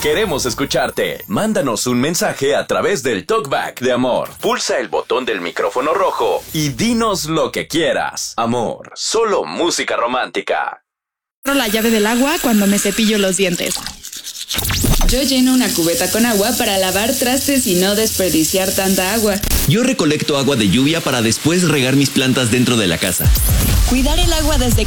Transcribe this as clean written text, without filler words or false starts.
Queremos escucharte. Mándanos un mensaje a través del Talkback de Amor. Pulsa el botón del micrófono rojo y dinos lo que quieras. Amor, solo música romántica. La llave del agua cuando me cepillo los dientes. Yo lleno una cubeta con agua para lavar trastes y no desperdiciar tanta agua. Yo recolecto agua de lluvia para después regar mis plantas dentro de la casa. Cuidar el agua desde